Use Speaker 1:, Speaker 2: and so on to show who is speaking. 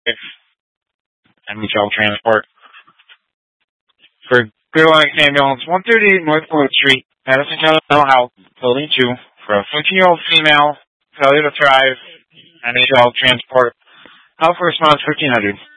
Speaker 1: NHL Transport. For Clear Lines Ambulance, 138 North Floyd Street, Madison County Mental Health, Building 2, for a 15-year-old female, failure to thrive, NHL Transport. Health response 1500.